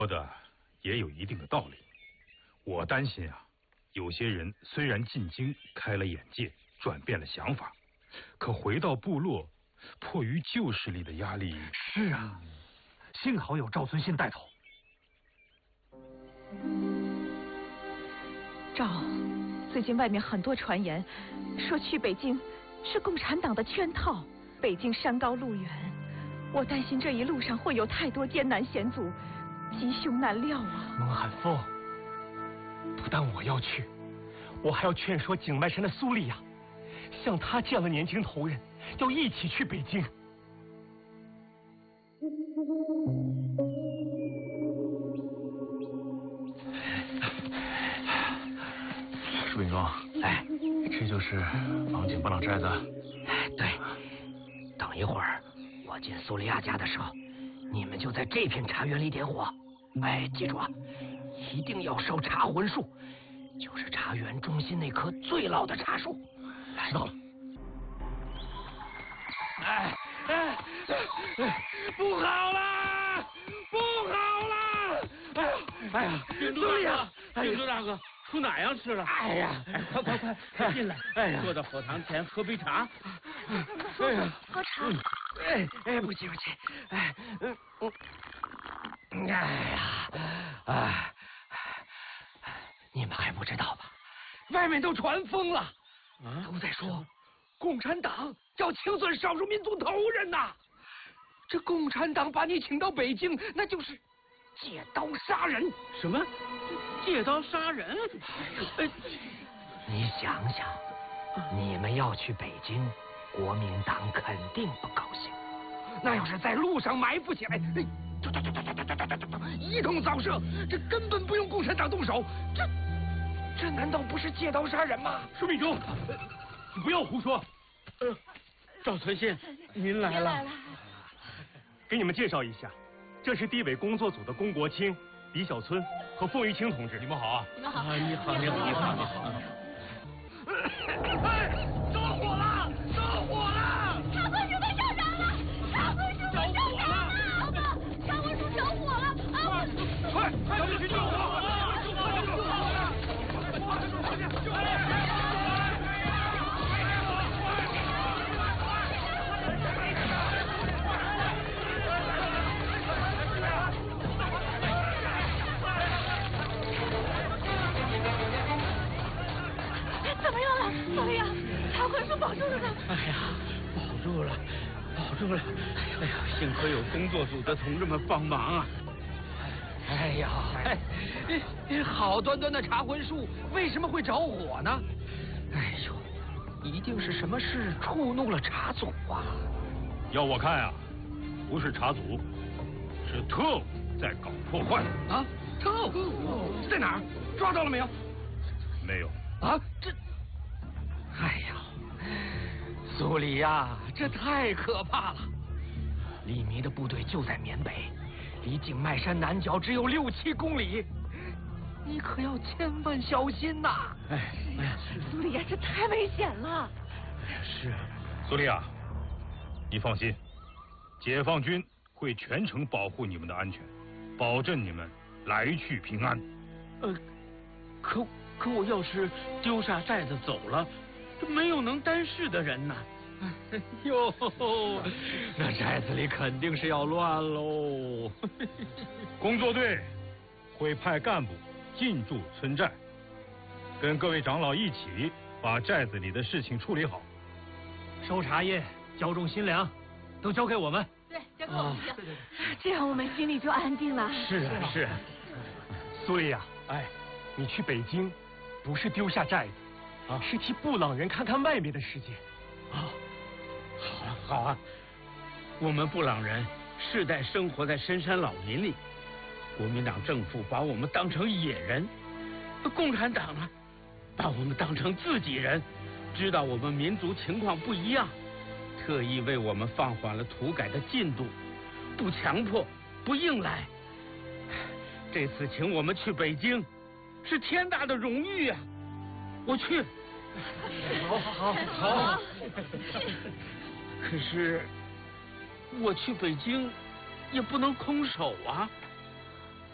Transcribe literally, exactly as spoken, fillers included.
说的也有一定的道理。我担心啊，有些人虽然进京开了眼界，转变了想法，可回到部落，迫于旧势力的压力。 是啊，幸好有赵存信带头。 赵，最近外面很多传言，说去北京是共产党的圈套。北京山高路远，我担心这一路上会有太多艰难险阻，吉凶难料啊。 孟罕夫，不但我要去，我还要劝说景迈山的苏丽亚，向他见了年轻头人，要一起去北京。 舒秉忠，哎，这就是王景邦老寨子。 对，等一会儿我进苏利亚家的时候，你们就在这片茶园里点火。哎，记住啊，一定要烧茶魂树，就是茶园中心那棵最老的茶树。 知道了。 哎哎哎，不好了，不好了！哎呀哎呀，秉忠大哥，秉忠大哥，出哪样吃了？哎呀，哎，快快快，快进来！哎呀，坐到火塘前喝杯茶。 哎呀，喝茶。 哎哎，不急不急。哎嗯嗯，哎呀，哎，你们还不知道吧？外面都传疯了，啊，都在说共产党要清算少数民族头人呐。这共产党把你请到北京，那就是借刀杀人。 什么？借刀杀人？ 哎，你想想，你们要去北京，国民党肯定不高兴。那要是在路上埋伏起来，哎，一通扫射，这根本不用共产党动手。这这难道不是借刀杀人吗？ 舒秉忠，你不要胡说。呃，赵存信，您来了。 来了。 给你们介绍一下，这是地委工作组的龚国清、李小村和凤玉清同志。 你们好啊！ 你们好。 啊，你好，你好，你好，你好。 哎，着火了！着火了！ 茶魂树被烧着了！茶魂树被烧着了！老婆，茶魂树着火了！啊！ 快，快点去救火！救火！救火！ 怎么样了，苏丽亚？茶魂树保住了吗？ 哎呀，保住了，保住了！哎呀，幸亏有工作组的同志们帮忙啊！ 哎呀，哎，好端端的茶魂树为什么会着火呢？哎呦，一定是什么事触怒了茶祖啊！ 要我看啊，不是茶祖，是特务在搞破坏。 啊，特务在哪儿？抓到了没有？ 没有。 啊，这，哎呀，苏里亚，这太可怕了！李弥的部队就在缅北，离景迈山南角只有六七公里，你可要千万小心呐！ 哎， 苏里亚，这太危险了。 是， 苏利亚，你放心，解放军会全程保护你们的安全，保证你们来去平安。 呃，可。可我要是丢下寨子走了，没有能担事的人呐。 哎呦，那寨子里肯定是要乱喽。 工作队会派干部进驻村寨，跟各位长老一起把寨子里的事情处理好。 收茶叶、浇种新粮，都交给我们。 对，交给我们就。这样我们心里就安定了。 是啊，是啊。苏丽亚，哎，你去北京。不是丢下寨子，啊，是替布朗人看看外面的世界。 啊，好啊，好啊，我们布朗人世代生活在深山老林里，国民党政府把我们当成野人，共产党呢，把我们当成自己人，知道我们民族情况不一样，特意为我们放缓了土改的进度，不强迫，不硬来。这次请我们去北京。是天大的荣誉啊！我去。 好，好，好，好。 可是我去北京也不能空手啊。